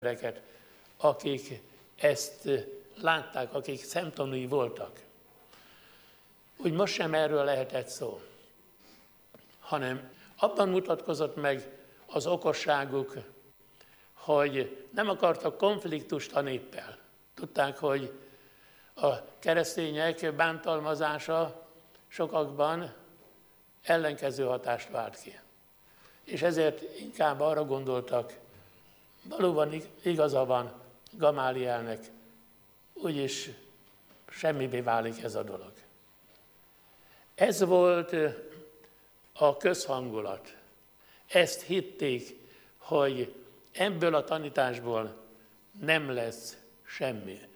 embereket, akik ezt látták, akik szemtanúi voltak. Úgy most sem erről lehetett szó, hanem abban mutatkozott meg az okosságuk, hogy nem akartak konfliktust a néppel. Tudták, hogy a keresztények bántalmazása sokakban ellenkező hatást vált ki. És ezért inkább arra gondoltak, valóban igaza van Gamálielnek, úgyis semmibe válik ez a dolog. Ez volt a közhangulat. Ezt hitték, hogy ebből a tanításból nem lesz semmi.